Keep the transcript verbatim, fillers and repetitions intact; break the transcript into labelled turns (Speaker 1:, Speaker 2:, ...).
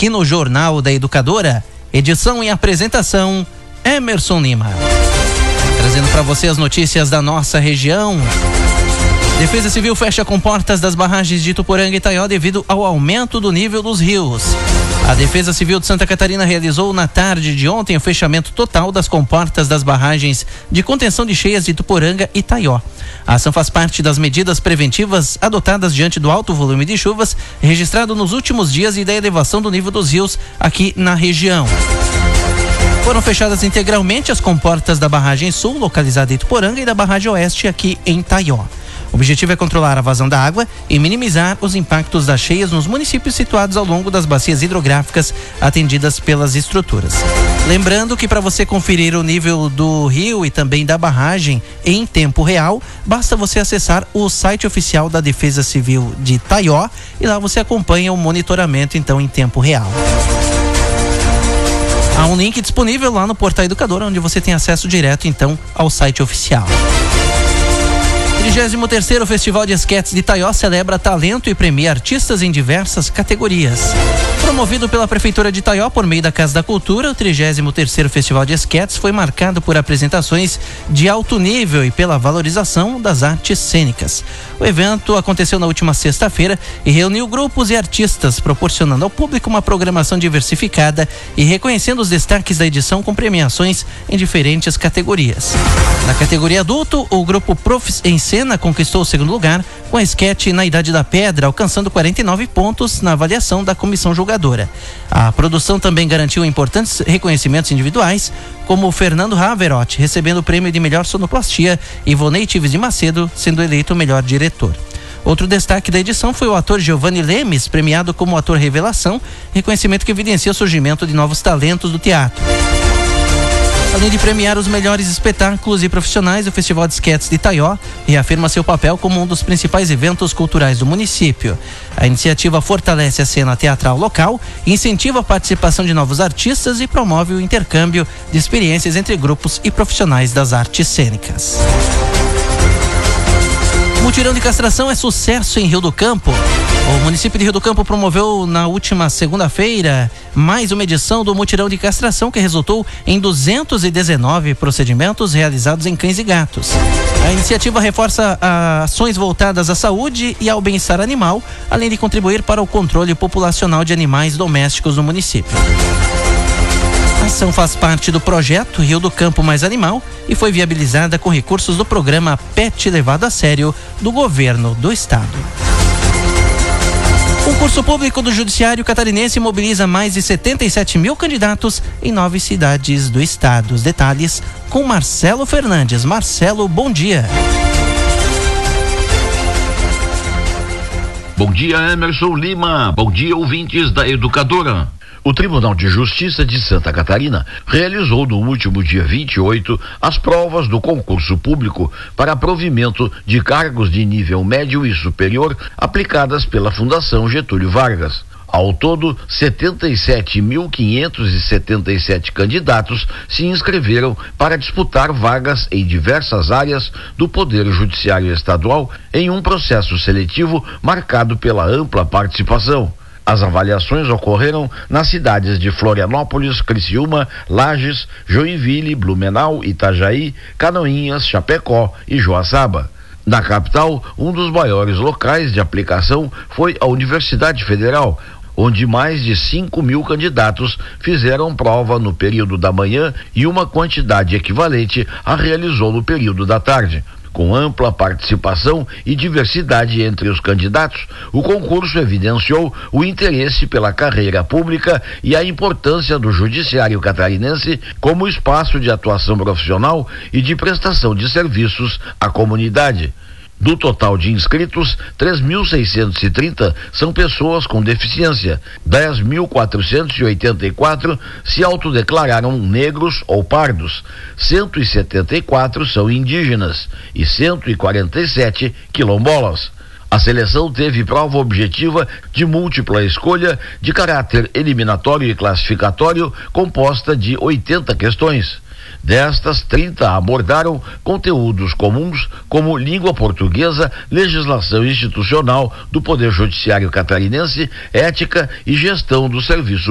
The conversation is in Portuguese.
Speaker 1: aqui no Jornal da Educadora. Edição e apresentação, Emerson Lima. Trazendo para você as notícias da nossa região. Defesa Civil fecha comportas das barragens de Ituporanga e Itaió devido ao aumento do nível dos rios. A Defesa Civil de Santa Catarina realizou na tarde de ontem o fechamento total das comportas das barragens de contenção de cheias de Ituporanga e Itaió. A ação faz parte das medidas preventivas adotadas diante do alto volume de chuvas registrado nos últimos dias e da elevação do nível dos rios aqui na região. Foram fechadas integralmente as comportas da barragem sul, localizada em Ituporanga, e da barragem oeste, aqui em Itaió. O objetivo é controlar a vazão da água e minimizar os impactos das cheias nos municípios situados ao longo das bacias hidrográficas atendidas pelas estruturas. Lembrando que para você conferir o nível do rio e também da barragem em tempo real, basta você acessar o site oficial da Defesa Civil de Itaió e lá você acompanha o monitoramento então em tempo real. Há um link disponível lá no Portal Educadora, onde você tem acesso direto então ao site oficial. trigésimo terceiro Festival de Esquetes de Itaió celebra talento e premia artistas em diversas categorias. Promovido pela Prefeitura de Itaió por meio da Casa da Cultura, o trigésimo terceiro Festival de Esquetes foi marcado por apresentações de alto nível e pela valorização das artes cênicas. O evento aconteceu na última sexta-feira e reuniu grupos e artistas, proporcionando ao público uma programação diversificada e reconhecendo os destaques da edição com premiações em diferentes categorias. Na categoria adulto, o grupo Profs em Cena conquistou o segundo lugar com a esquete Na Idade da Pedra, alcançando quarenta e nove pontos na avaliação da comissão julgadora. A produção também garantiu importantes reconhecimentos individuais, como o Fernando Haverotti recebendo o prêmio de melhor sonoplastia e Vonei Tives de Macedo sendo eleito o melhor diretor. Outro destaque da edição foi o ator Giovanni Lemes, premiado como ator revelação, reconhecimento que evidencia o surgimento de novos talentos do teatro. Além de premiar os melhores espetáculos e profissionais, o Festival de Esquetes de Itaió reafirma seu papel como um dos principais eventos culturais do município. A iniciativa fortalece a cena teatral local, incentiva a participação de novos artistas e promove o intercâmbio de experiências entre grupos e profissionais das artes cênicas. Mutirão de castração é sucesso em Rio do Campo. O município de Rio do Campo promoveu na última segunda-feira mais uma edição do mutirão de castração que resultou em duzentos e dezenove procedimentos realizados em cães e gatos. A iniciativa reforça ações voltadas à saúde e ao bem-estar animal, além de contribuir para o controle populacional de animais domésticos no município. A ação faz parte do projeto Rio do Campo Mais Animal e foi viabilizada com recursos do programa Pet Levado a Sério do governo do estado. O concurso público do Judiciário Catarinense mobiliza mais de setenta e sete mil candidatos em nove cidades do estado. Os detalhes com Marcelo Fernandes. Marcelo, bom dia.
Speaker 2: Bom dia, Emerson Lima. Bom dia, ouvintes da Educadora. O Tribunal de Justiça de Santa Catarina realizou no último dia vinte e oito as provas do concurso público para provimento de cargos de nível médio e superior aplicadas pela Fundação Getúlio Vargas. Ao todo, setenta e sete mil quinhentos e setenta e sete candidatos se inscreveram para disputar vagas em diversas áreas do Poder Judiciário Estadual em um processo seletivo marcado pela ampla participação. As avaliações ocorreram nas cidades de Florianópolis, Criciúma, Lages, Joinville, Blumenau, Itajaí, Canoinhas, Chapecó e Joaçaba. Na capital, um dos maiores locais de aplicação foi a Universidade Federal, onde mais de cinco mil candidatos fizeram prova no período da manhã e uma quantidade equivalente a realizou no período da tarde. Com ampla participação e diversidade entre os candidatos, o concurso evidenciou o interesse pela carreira pública e a importância do Judiciário Catarinense como espaço de atuação profissional e de prestação de serviços à comunidade. Do total de inscritos, três mil seiscentos e trinta são pessoas com deficiência, dez mil quatrocentos e oitenta e quatro se autodeclararam negros ou pardos, cento e setenta e quatro são indígenas e cento e quarenta e sete quilombolas. A seleção teve prova objetiva de múltipla escolha de caráter eliminatório e classificatório composta de oitenta questões. Destas, trinta abordaram conteúdos comuns como língua portuguesa, legislação institucional do Poder Judiciário Catarinense, ética e gestão do serviço